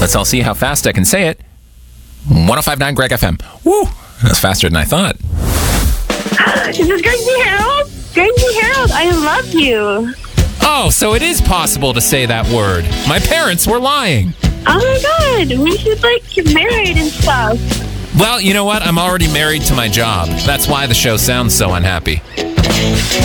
Let's all see how fast I can say it. 105.9 Greg FM. Woo! That's faster than I thought. Is this Gracie Harold? Gracie Harold, I love you. Oh, so it is possible to say that word. My parents were lying. Oh my god, we should get married and stuff. Well, you know what? I'm already married to my job. That's why the show sounds so unhappy.